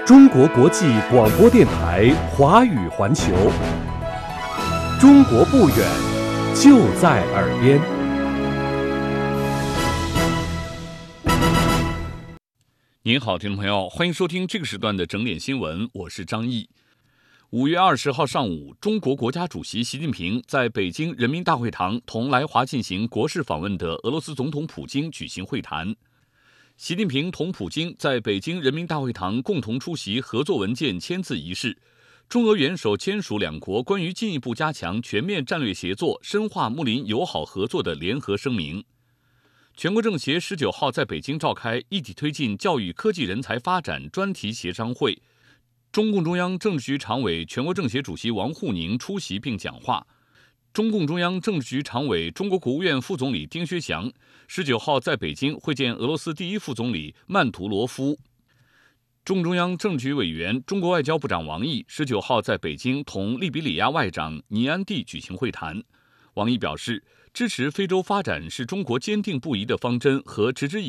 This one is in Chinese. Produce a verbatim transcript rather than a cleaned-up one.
中国国际广播电台华语环球，中国不远，就在耳边。 您好，听众朋友，欢迎收听这个时段的整点新闻，我是张毅。五月二十号上午，中国国家主席习近平在北京人民大会堂同来华进行国事访问的俄罗斯总统普京举行会谈。习近平同普京在北京人民大会堂共同出席合作文件签字仪式，中俄元首签署两国关于进一步加强全面战略协作、深化睦邻友好合作的联合声明。全国政协十九号在北京召开一体推进教育科技人才发展专题协商会，中共中央政治局常委、全国政协主席王沪宁出席并讲话。中共中央政治局常委、中国国务院副总理丁薛祥十九号在北京会见俄罗斯第一副总理曼图罗夫。中共中央政治局委员、中国外交部长王毅十九号在北京同利比里亚外长尼安蒂举行会谈。王毅表示，支持非洲发展是中国坚定不移的方针和持之以